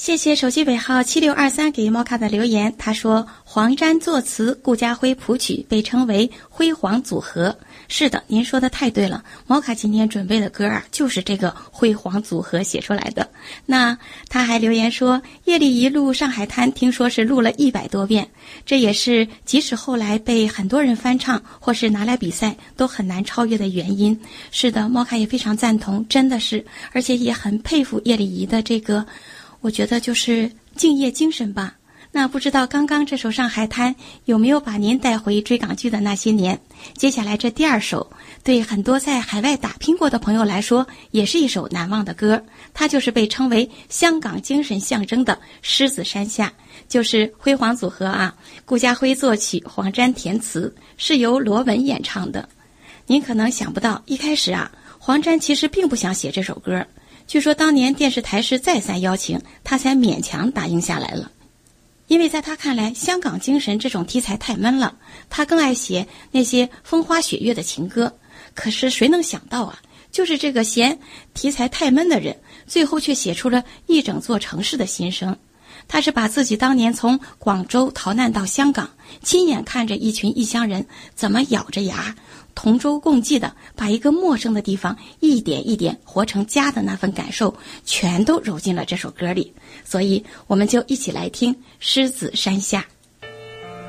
谢谢手机尾号7623给摩卡的留言，他说黄沾作词，顾嘉辉谱曲，被称为辉煌组合。是的，您说的太对了，摩卡今天准备的歌啊，就是这个辉煌组合写出来的。那他还留言说，叶丽仪录上海滩听说是录了100多遍，这也是即使后来被很多人翻唱或是拿来比赛都很难超越的原因。是的，摩卡也非常赞同，真的是，而且也很佩服叶丽仪的这个，我觉得就是敬业精神吧。那不知道刚刚这首《上海滩》有没有把您带回追港剧的那些年？接下来这第二首，对很多在海外打拼过的朋友来说，也是一首难忘的歌。它就是被称为香港精神象征的《狮子山下》，就是辉煌组合啊，顾嘉辉作曲，黄沾填词，是由罗文演唱的。您可能想不到，一开始啊，黄沾其实并不想写这首歌。据说当年电视台是再三邀请，他才勉强答应下来了。因为在他看来，香港精神这种题材太闷了，他更爱写那些风花雪月的情歌。可是谁能想到啊，就是这个嫌题材太闷的人，最后却写出了一整座城市的心声。他是把自己当年从广州逃难到香港，亲眼看着一群异乡人怎么咬着牙同舟共济的把一个陌生的地方一点一点活成家的那份感受，全都揉进了这首歌里。所以我们就一起来听《狮子山下》。